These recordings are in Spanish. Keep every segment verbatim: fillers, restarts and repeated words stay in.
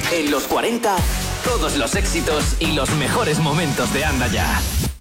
En los cuarenta, todos los éxitos y los mejores momentos de Anda Ya.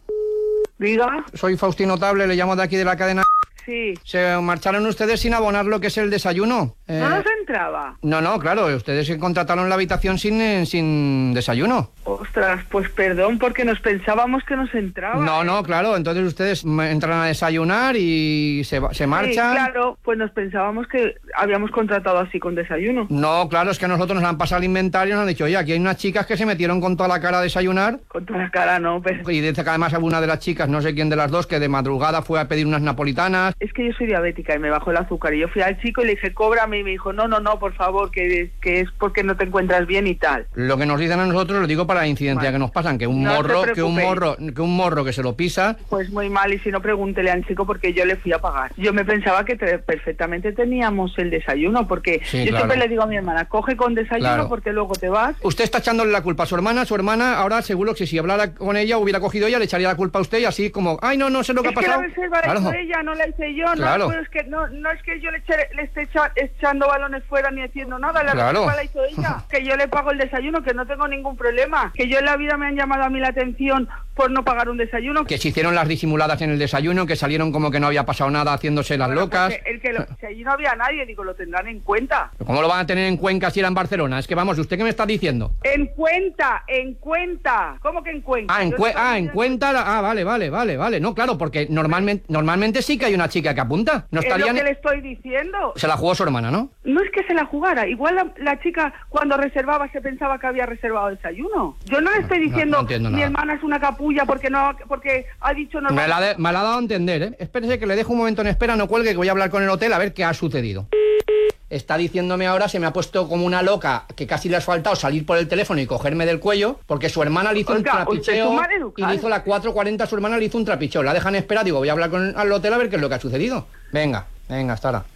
Diga. Soy Faustino Table, le llamo de aquí de la cadena. Sí. Se marcharon ustedes sin abonar lo que es el desayuno. Eh... ¿No nos entraba? No, no, claro, ustedes se contrataron la habitación sin, eh, sin desayuno. Ostras, pues perdón, porque nos pensábamos que nos entraba. No, no, claro, entonces ustedes entran a desayunar y se, se marchan. Sí, claro, pues nos pensábamos que habíamos contratado así con desayuno. No, claro, es que a nosotros nos han pasado el inventario y nos han dicho, oye, aquí hay unas chicas que se metieron con toda la cara a desayunar. Con toda la cara, no, pero... Y dice que además hubo una de las chicas, no sé quién de las dos, que de madrugada fue a pedir unas napolitanas. Es que yo soy diabética y me bajó el azúcar y yo fui al chico y le dije, cóbrame, y me dijo, no, no, no, por favor, que, que es porque no te encuentras bien y tal. Lo que nos dicen a nosotros lo digo para la incidencia bueno, que nos pasan, que un no morro, que un morro, que un morro que se lo pisa. Pues muy mal, y si no, pregúntele al chico porque yo le fui a pagar. Yo me pensaba que te, perfectamente teníamos el desayuno, porque sí, yo claro. siempre le digo a mi hermana, coge con desayuno claro. porque luego te vas. Usted está echándole la culpa a su hermana, su hermana ahora seguro que si hablara con ella, hubiera cogido ella, le echaría la culpa a usted y así como, ay no, no sé lo que es ha pasado. Es que la reserva claro. la hizo ella, no la hice yo, claro. no, pues es que no, no es que yo le, eche, le esté echa, echando balones fuera ni haciendo nada, la claro. reserva la hizo ella, que yo le pago el desayuno, que no tengo ningún problema, que yo en la vida me han llamado a mí la atención por no pagar un desayuno. Que se hicieron las disimuladas en el desayuno, que salieron como que no había pasado nada haciéndose las bueno, locas. El que lo, si allí no había nadie, digo, lo tendrán en cuenta. ¿Cómo lo van a tener en Cuenca si era en Barcelona? Es que vamos, ¿usted qué me está diciendo? En cuenta, en cuenta. ¿Cómo que en cuenta? Ah, en, cue ah, en cuenta. La... Ah, vale, vale, vale, vale. No, claro, porque normalmente, normalmente sí que hay una chica que apunta. No estarían... Es lo que le estoy diciendo. Se la jugó su hermana, ¿no? No es que se la jugara. Igual la, la chica cuando reservaba se pensaba que había reservado desayuno. Yo no le estoy diciendo no, no mi hermana es una capulla porque no porque ha dicho no. Me la, de, me la ha dado a entender, ¿eh? Espérese que le dejo un momento en espera, no cuelgue, que voy a hablar con el hotel a ver qué ha sucedido. Está diciéndome ahora, se me ha puesto como una loca, que casi le ha faltado salir por el teléfono y cogerme del cuello, porque su hermana le hizo Oiga, un trapicheo y le hizo la cuatro cuarenta, su hermana le hizo un trapicheo. La dejan esperar, digo, voy a hablar con el hotel a ver qué es lo que ha sucedido. Venga, venga, hasta ahora.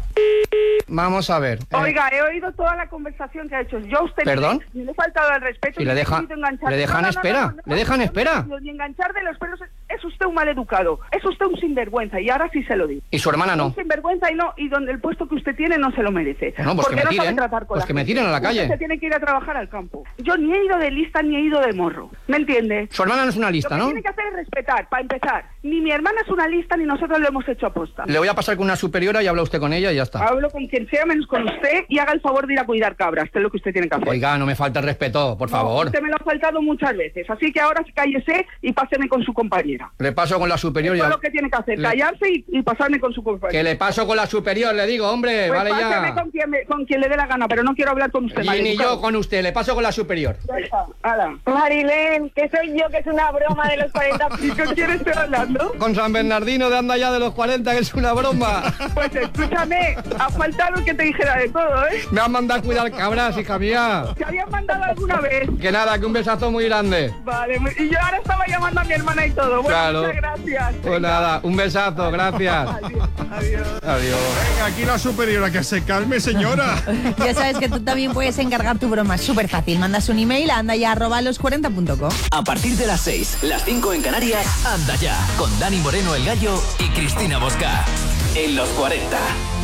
Vamos a ver. Eh. Oiga, he oído toda la conversación que ha hecho. Yo a usted ¿Perdón? Me, me he faltado al respeto. Y le, deja, le dejan no, no, espera. No, no, no, no, le dejan no, espera. No, ni enganchar de los pelos. Es usted un maleducado. Es usted un sinvergüenza. Y ahora sí se lo digo. Y su hermana no. Un sinvergüenza y no. Y donde el puesto que usted tiene no se lo merece. No, pues porque que me no tiren. sabe tratar con pues la que me gente. tiren a la calle. Usted se tiene que ir a trabajar al campo. Yo ni he ido de lista ni he ido de morro. ¿Me entiende? Su hermana no es una lista, lo que ¿no? Tiene que hacer es respetar, para empezar. Ni mi hermana es una lista ni nosotros lo hemos hecho aposta. Le voy a pasar con una superiora y habla usted con ella y ya está. Hablo con quien sea menos con usted y haga el favor de ir a cuidar cabras, que es lo que usted tiene que hacer. Oiga, no me falta el respeto, por no, favor. Usted me lo ha faltado muchas veces, así que ahora cállese y páseme con su compañera. Le paso con la superior. Eso ya... es lo que tiene que hacer, le... callarse y, y pasarme con su compañera. Que le paso con la superior, le digo, hombre, pues vale ya. Páseme con quien, me, con quien le dé la gana, pero no quiero hablar con usted. Y ni yo con usted, le paso con la superior. Ya está, hala. Marilén, que soy yo, que es una broma de los cuarenta. ¿Y con quién estoy hablando? Con San Bernardino de Anda Ya de los cuarenta, que es una broma. Pues escúchame, ha faltado que te dijera de todo, ¿eh? Me han mandado a cuidar cabras, hija mía. ¿Te habían mandado alguna vez? Que nada, que un besazo muy grande. Vale, y yo ahora estaba llamando a mi hermana y todo. Bueno, claro. Muchas gracias. Pues venga. Nada, un besazo, gracias. Adiós. Adiós. Adiós. Venga, aquí la superiora, que se calme, señora. Ya sabes que tú también puedes encargar tu broma, es súper fácil. Mandas un email a andaya arroba los cuarenta punto com. A partir de las seis, las cinco en Canarias, Anda Ya, con Dani Moreno el Gallo y Cristina Bosca. En los cuarenta.